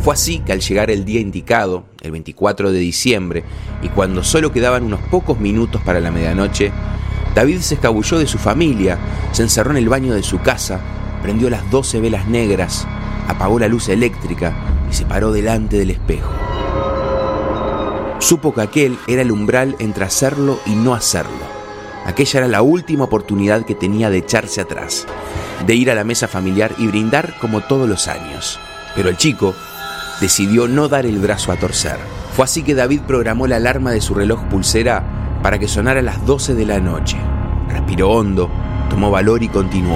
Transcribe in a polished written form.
Fue así que al llegar el día indicado, el 24 de diciembre, y cuando solo quedaban unos pocos minutos para la medianoche, David se escabulló de su familia, se encerró en el baño de su casa, prendió las 12 velas negras, apagó la luz eléctrica y se paró delante del espejo. Supo que aquel era el umbral entre hacerlo y no hacerlo. Aquella era la última oportunidad que tenía de echarse atrás, de ir a la mesa familiar y brindar como todos los años. Pero el chico decidió no dar el brazo a torcer. Fue así que David programó la alarma de su reloj pulsera para que sonara a las 12 de la noche. Respiró hondo, tomó valor y continuó.